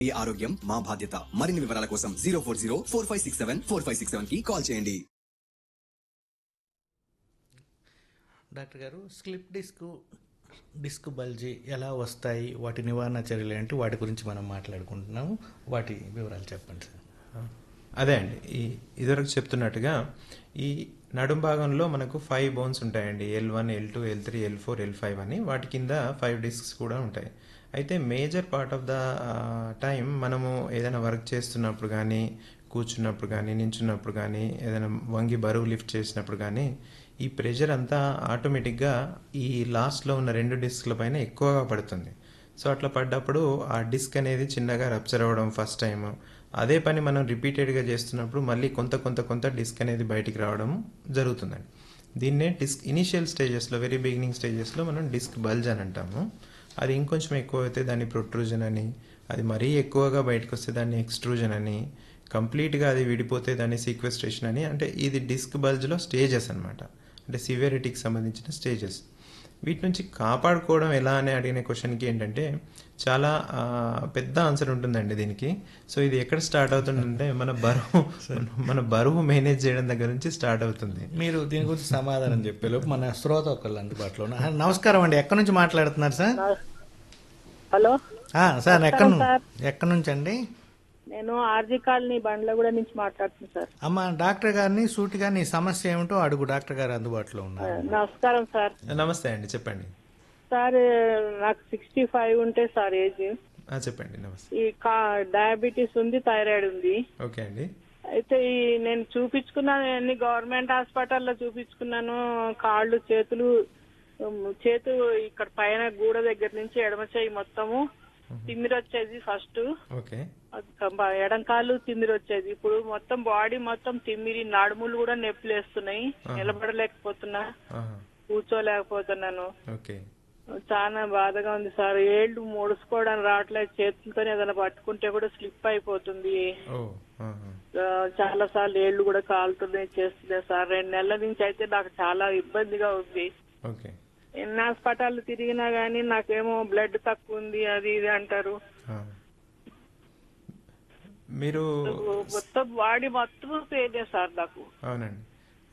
ఈ ఆరోగ్యం మా బాధ్యత. మరిన్ని వివరాల కోసం 04045674567 కి కాల్ చేయండి. డాక్టర్ గారు, స్లిప్ డిస్క్ బల్జీ ఎలా వస్తాయి, వాటి నివారణ చర్యలు ఏంటి, వాటి గురించి మనం మాట్లాడుకుంటున్నాము. వాటి వివరాలు చెప్పండి సార్. అదే అండి, ఇదివరకు చెప్తున్నట్టుగా ఈ నడుం భాగంలో మనకు 5 బోన్స్ ఉంటాయండి. L1, L2, L3, L4, L5 అని. వాటి కింద 5 డిస్క్స్ కూడా ఉంటాయి. అయితే major part of the time మనము ఏదైనా వర్క్ చేస్తున్నప్పుడు కానీ, కూర్చున్నప్పుడు కానీ, నించున్నప్పుడు కానీ, ఏదైనా వంగి బరువు లిఫ్ట్ చేసినప్పుడు కానీ ఈ ప్రెషర్ అంతా ఆటోమేటిక్గా ఈ లాస్ట్లో ఉన్న 2 డిస్క్ల పైన ఎక్కువగా పడుతుంది. సో అట్లా పడ్డప్పుడు ఆ డిస్క్ అనేది చిన్నగా రప్చర్ అవ్వడం ఫస్ట్ టైం. అదే పని మనం రిపీటెడ్గా చేస్తున్నప్పుడు మళ్ళీ కొంత డిస్క్ అనేది బయటికి రావడం జరుగుతుందండి. దీన్నే డిస్క్ ఇనిషియల్ స్టేజెస్లో, వెరీ బిగినింగ్ స్టేజెస్లో మనం డిస్క్ బల్జ్ అని అంటాము. అది ఇంకొంచెం ఎక్కువ అయితే దాన్ని ప్రొట్రూజన్ అని, అది మరీ ఎక్కువగా బయటకు వస్తే దాన్ని ఎక్స్ట్రూజన్ అని, కంప్లీట్గా అది విడిపోతే దాన్ని సీక్వెస్ట్రేషన్ అని. అంటే ఇది డిస్క్ బల్జ్లో స్టేజెస్ అనమాట, అంటే సివియరిటీకి సంబంధించిన స్టేజెస్. వీటి నుంచి కాపాడుకోవడం ఎలా అని అడిగిన క్వశ్చన్కి ఏంటంటే చాలా పెద్ద ఆన్సర్ ఉంటుందండి దీనికి. సో ఇది ఎక్కడ స్టార్ట్ అవుతుందంటే మన బరువు మేనేజ్ చేయడం దగ్గర నుంచి స్టార్ట్ అవుతుంది. మీరు దీని గురించి సమాధానం చెప్పేలోపు మన శ్రోత ఒకళ్ళు అందుబాటులో ఉన్నారు. నమస్కారం అండి, ఎక్కడి నుంచి మాట్లాడుతున్నారు సార్? హలో సార్, ఎక్కడి నుంచి అండి? నేను ఆర్జీ కాలనీ బండ్లగూడ నుంచి మాట్లాడుతున్నాను సార్. అమ్మ, డాక్టర్ గారిని సూటిగా నీ సమస్య ఏమిటో అడుగు. డాక్టర్ గారు అందుబాటులో ఉన్నారు. నమస్కారం సార్. నమస్తే అండి, చెప్పండి సార్. నాకు 65 ఉంటే సార్ ఏజ్. చెప్పండి. నమస్తే. ఈ డయాబెటీస్ ఉంది, థైరాయిడ్ ఉంది. ఓకే అండి. అయితే నేను చూపించుకున్నాను, అన్ని గవర్నమెంట్ హాస్పిటల్లో చూపించుకున్నాను. కాళ్ళు చేతులు ఇక్కడ పైన గూడ దగ్గర నుంచి ఎడమ చేయి మొత్తము తిమ్మిరి వచ్చేది ఫస్ట్. ఓకే. ఎడంకాలు తిమ్మిరి వచ్చేది. ఇప్పుడు మొత్తం బాడీ మొత్తం తిమ్మిరి, నడుములు కూడా నొప్పులు వేస్తున్నాయి. నిలబడలేకపోతున్నా, కూర్చోలేకపోతున్నాను. ఓకే. చాలా బాధగా ఉంది సార్. ఏళ్ళు ముడుచుకోవడానికి రావట్లేదు, చేతులతో ఏదైనా పట్టుకుంటే కూడా స్లిప్ అయిపోతుంది. చాలా సార్లు ఏళ్ళు కూడా కాలుతున్నాయి, చేస్తున్నాయి సార్. 2 నెలల నుంచి అయితే నాకు చాలా ఇబ్బందిగా ఉంది. ఎన్ని హాస్పిటల్ తిరిగినా గానీ నాకేమో బ్లడ్ తక్కువ ఉంది, అది ఇది అంటారు. మీరు మొత్తం బాడీ మొత్తం పేదే సార్ నాకు. అవునండి.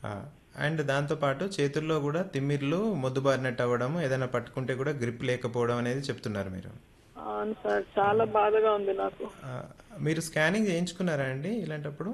అండ్ దాంతో పాటు చేతుల్లో కూడా తిమ్మిర్లు, మొద్దుబారినట్టు అవ్వడం, ఏదైనా పట్టుకుంటే కూడా గ్రిప్ లేకపోవడం అనేది చెప్తున్నారు మీరు. అవును సార్, చాలా బాధగా ఉంది నాకు. మీరు స్కానింగ్ చేయించుకున్నారా అండి ఇలాంటప్పుడు?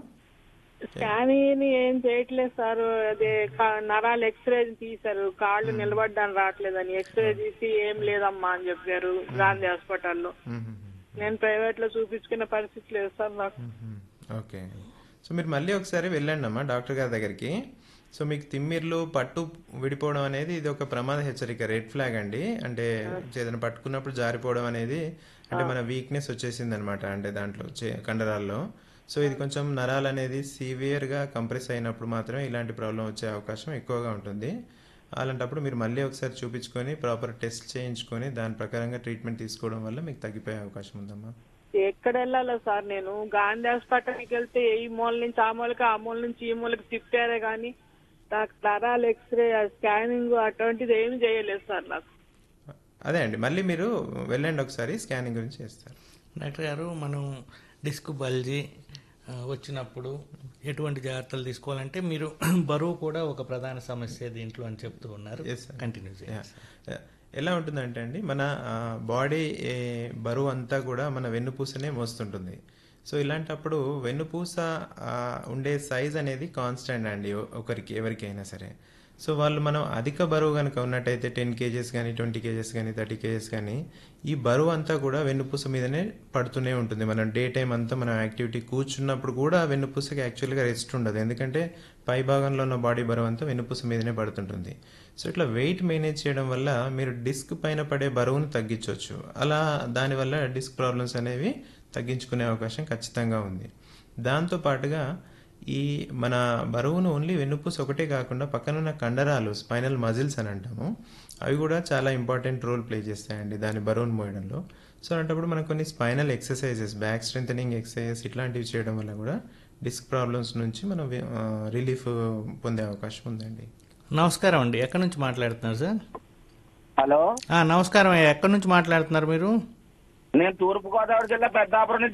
స్కానింగ్ ఏం చేయట్లేదు సార్. అదే నరాలు ఎక్స్రే తీశారు, కాళ్ళు నిలబడ్డానికి రావట్లేదని. ఎక్స్రే తీసి ఏం లేదమ్మా అని చెప్పారు గాంధీ హాస్పిటల్లో. నేను ప్రైవేట్ లో చూపించుకునే పరిస్థితి లేదు సార్ నాకు. ఓకే. సో మీరు మళ్ళీ ఒకసారి వెళ్ళండి అమ్మా డాక్టర్ గారి దగ్గరికి. సో మీకు తిమ్మిర్లు, పట్టు విడిపోవడం అనేది ఇది ఒక ప్రమాద హెచ్చరిక, రెడ్ ఫ్లాగ్ అండి. అంటే ఏదైనా పట్టుకున్నప్పుడు జారిపోవడం అనేది అంటే మన వీక్నెస్ వచ్చేసింది అనమాట, అంటే దాంట్లో కండరాల్లో. సో ఇది కొంచెం నరాలు అనేది సివియర్గా కంప్రెస్ అయినప్పుడు మాత్రమే ఇలాంటి ప్రాబ్లం వచ్చే అవకాశం ఎక్కువగా ఉంటుంది. అలాంటప్పుడు మీరు మళ్ళీ ఒకసారి చూపించుకొని ప్రాపర్ టెస్ట్ చేయించుకొని దాని ప్రకారంగా ట్రీట్మెంట్ తీసుకోవడం వల్ల మీకు తగ్గిపోయే అవకాశం ఉందమ్మా. ఎక్కడ వెళ్ళాలా సార్? నేను గాంధీ హాస్పిటల్కి వెళ్తే ఈ మూల నుంచి ఆ మూలకి, ఆ మూల నుంచి ఈ మూలకి తిప్పారే గానీ నాకు నరాలు ఎక్స్రే, స్కానింగ్ అటువంటిది ఏమి చేయలేదు సార్ నాకు. అదే అండి, మళ్ళీ మీరు వెళ్ళండి ఒకసారి, స్కానింగ్ గురించి చేస్తారు. డాక్టర్ గారు, మనం డిస్క్ బల్జీ వచ్చినప్పుడు ఎటువంటి జాగ్రత్తలు తీసుకోవాలంటే మీరు బరువు కూడా ఒక ప్రధాన సమస్య దీంట్లో అని చెప్తూ ఉన్నారు. కంటిన్యూ చేయండి. ఎలా ఉంటుందంటే అండి, మన బాడీ బరువు అంతా కూడా మన వెన్నుపూసనే మోస్తుంటుంది. సో ఇలాంటప్పుడు వెన్నుపూస ఉండే సైజ్ అనేది కాన్స్టెంట్ అండి ఎవరికైనా సరే. సో వాళ్ళు మనం అధిక బరువు కనుక ఉన్నట్టయితే 10 kgs కానీ, 20 kgs కానీ, 30 kgs కానీ, ఈ బరువు అంతా కూడా వెన్నుపూస మీదనే పడుతూనే ఉంటుంది. మనం డే టైం అంతా మనం యాక్టివిటీ కూర్చున్నప్పుడు కూడా వెన్నుపూసకి యాక్చువల్గా రెస్ట్ ఉండదు, ఎందుకంటే పై భాగంలో ఉన్న బాడీ బరువు అంతా వెన్నుపూస మీదనే పడుతుంటుంది. సో ఇట్లా వెయిట్ మేనేజ్ చేయడం వల్ల మీరు డిస్క్ పైన పడే బరువును తగ్గించవచ్చు. అలా దానివల్ల డిస్క్ ప్రాబ్లమ్స్ అనేవి తగ్గించుకునే అవకాశం ఖచ్చితంగా ఉంది. దాంతో పాటుగా ఈ మన బరువును ఓన్లీ వెన్నుపూస ఒకటే కాకుండా పక్కనున్న కండరాలు, స్పైనల్ మజిల్స్ అని అంటాము, అవి కూడా చాలా ఇంపార్టెంట్ రోల్ ప్లే చేస్తాయండి దాని బరువును మోయడంలో. సో అలాంటప్పుడు మనం కొన్ని spinal exercises, back strengthening exercises ఇట్లాంటివి చేయడం వల్ల కూడా డిస్క్ ప్రాబ్లమ్స్ నుంచి మనం రిలీఫ్ పొందే అవకాశం ఉందండి. నమస్కారం అండి, ఎక్కడి నుంచి మాట్లాడుతున్నారు సార్? హలో. నమస్కారం, ఎక్కడి నుంచి మాట్లాడుతున్నారు మీరు? నేను తూర్పుగోదావరి జిల్లా పెద్దాపురం నుంచి